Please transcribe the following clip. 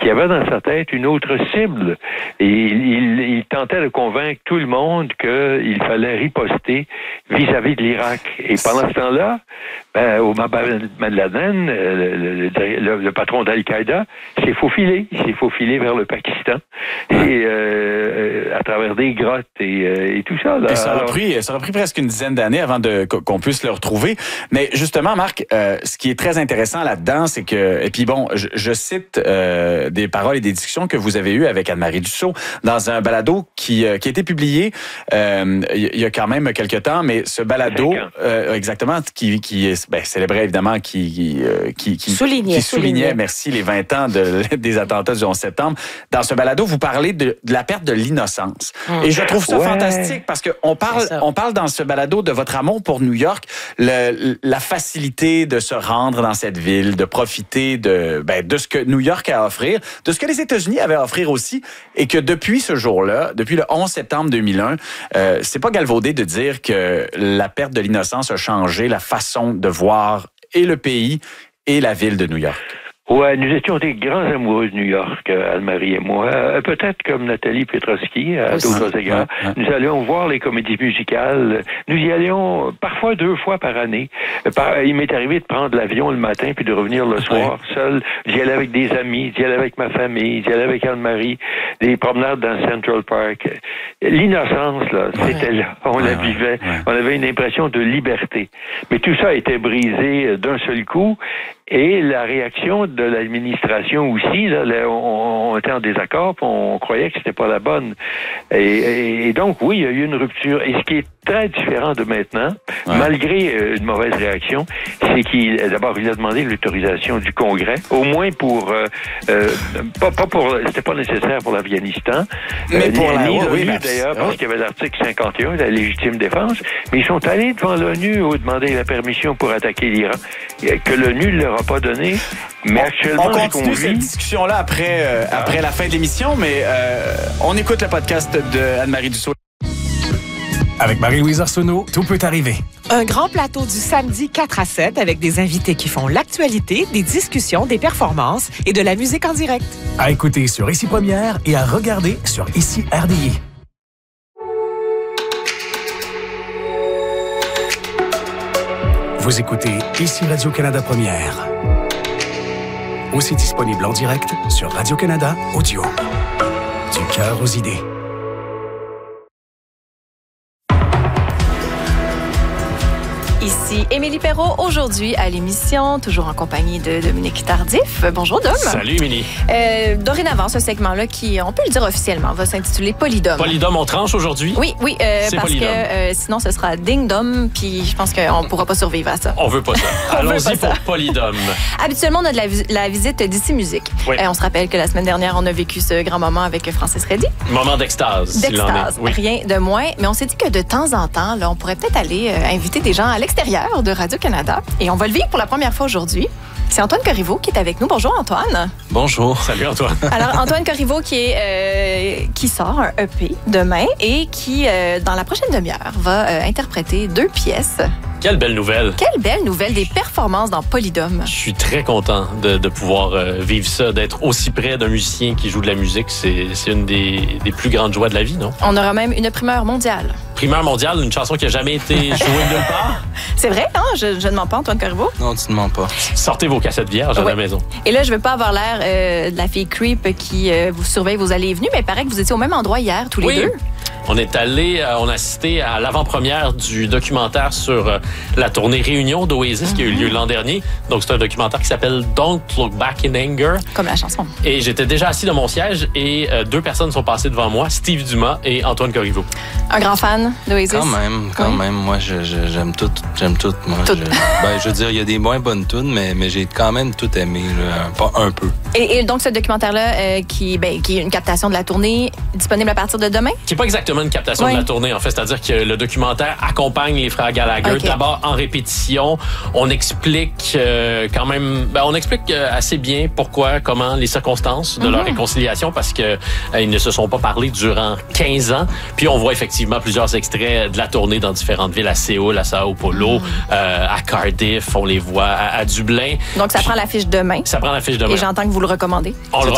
qu'il avait dans sa tête une autre cible. Et il tentait de convaincre tout le monde qu'il fallait riposter vis-à-vis de l'Irak. Et pendant ce temps-là, Osama Ben Laden, le patron d'Al-Qaïda, s'est faufilé. Il s'est faufilé vers le Pakistan et à travers des grottes et tout ça. Là. Et ça a pris presque une dizaine d'années avant qu'on puisse le retrouver. Mais justement, Marc, ce qui est très intéressant là-dedans, c'est que, et puis bon, je cite des paroles et des discussions que vous avez eues avec Anne-Marie Dussault dans un balado qui a été publié il y a quand même quelques temps, mais ce balado, exactement, qui célébrait évidemment, qui soulignait, merci, les 20 ans des attentats du 11 septembre. Dans ce balado, vous parlez de la perte de l'innocence. Et je trouve ça fantastique parce qu'on parle dans ce balado de votre amour pour New York, la facilité de se rendre dans cette ville, de profiter de ce que New York a à offrir, de ce que les États-Unis avaient à offrir aussi, et que depuis ce jour-là, depuis le 11 septembre 2001, c'est pas galvaudé de dire que la perte de l'innocence a changé la façon de voir et le pays et la ville de New York. Ouais, nous étions des grands amoureux de New York, Anne-Marie et moi. Peut-être comme Nathalie Piotrowski, à d'autres égards. Nous allions voir les comédies musicales. Nous y allions parfois 2 fois par année. Il m'est arrivé de prendre l'avion le matin puis de revenir le soir seul. J'y allais avec des amis, j'y allais avec ma famille, j'y allais avec Anne-Marie. Des promenades dans Central Park. L'innocence, là, c'était là. On la vivait. On avait une impression de liberté. Mais tout ça a été brisé d'un seul coup. Et la réaction de l'administration aussi, là, on était en désaccord, puis on croyait que c'était pas la bonne. Et donc, oui, il y a eu une rupture. Et ce qui est très différent de maintenant, malgré une mauvaise réaction, c'est qu'il a demandé l'autorisation du Congrès, au moins pour c'était pas nécessaire pour l'Afghanistan, mais pour l'ONU d'ailleurs, parce qu'il y avait l'article 51, la légitime défense, mais ils sont allés devant l'ONU demander la permission pour attaquer l'Iran, que l'ONU ne leur a pas donné. Mais actuellement, on continue cette discussion-là après la fin de l'émission, mais on écoute le podcast de Anne-Marie Dussault. Avec Marie-Louise Arsenault, tout peut arriver. Un grand plateau du samedi 4 à 7 avec des invités qui font l'actualité, des discussions, des performances et de la musique en direct. À écouter sur Ici Première et à regarder sur Ici RDI. Vous écoutez Ici Radio-Canada Première. Aussi disponible en direct sur Radio-Canada Audio. Du cœur aux idées. Ici Émilie Perrault, aujourd'hui à l'émission, toujours en compagnie de Dominique Tardif. Bonjour Dom. Salut Émilie. Dorénavant, ce segment-là qui, on peut le dire officiellement, va s'intituler Polydome. Polydome, on tranche aujourd'hui? Oui, parce Polydome. Que sinon ce sera Ding-Dom, puis je pense qu'on ne pourra pas survivre à ça. On veut pas ça. Allons-y pour Polydome. Habituellement, on a de la visite d'ici Musique. Oui. On se rappelle que la semaine dernière, on a vécu ce grand moment avec Francis Reddy. Moment d'extase, s'il en est. Oui. Rien de moins. Mais on s'est dit que de temps en temps, là, on pourrait peut-être aller inviter des gens à l'extérieur de Radio-Canada. Et on va le vivre pour la première fois aujourd'hui. C'est Antoine Corriveau qui est avec nous. Bonjour Antoine. Bonjour. Salut Antoine. Alors Antoine Corriveau qui sort un EP demain et qui, dans la prochaine demi-heure, va interpréter 2 pièces. Quelle belle nouvelle. Quelle belle nouvelle, des performances dans Polydome. Je suis très content de pouvoir vivre ça, d'être aussi près d'un musicien qui joue de la musique. C'est une des plus grandes joies de la vie, non? On aura même une primeur mondiale. Primeur mondiale, une chanson qui n'a jamais été jouée nulle part. C'est vrai, hein? Je ne mens pas, Antoine Corriveau? Non, tu ne mens pas. Sortez vos cassettes vierges à la maison. Et là, je ne veux pas avoir l'air de la fille creep qui vous surveille vos allées et venues, mais il paraît que vous étiez au même endroit hier, tous les deux. On est allé, on a assisté à l'avant-première du documentaire sur la tournée Réunion d'Oasis qui a eu lieu l'an dernier. Donc, c'est un documentaire qui s'appelle Don't Look Back in Anger. Comme la chanson. Et j'étais déjà assis dans mon siège et 2 personnes sont passées devant moi, Steve Dumas et Antoine Corriveau. Un grand fan d'Oasis? Quand même. Moi, j'aime tout. Moi, je veux dire, il y a des moins bonnes tunes, mais j'ai quand même tout aimé, là, pas un peu. Et donc, ce documentaire-là, qui est une captation de la tournée, disponible à partir de demain? Qui n'est pas exactement une captation de la tournée, en fait. C'est-à-dire que le documentaire accompagne les frères Gallagher. Okay. D'abord, en répétition, on explique quand même... on explique assez bien pourquoi, comment, les circonstances de leur réconciliation, parce que ils ne se sont pas parlé durant 15 ans. Puis on voit effectivement plusieurs extraits de la tournée dans différentes villes, à Séoul, à Sao Paulo, à Cardiff, on les voit à Dublin. Donc, ça prend l'affiche demain. Ça prend l'affiche demain. Et j'entends que vous le recommandez. On le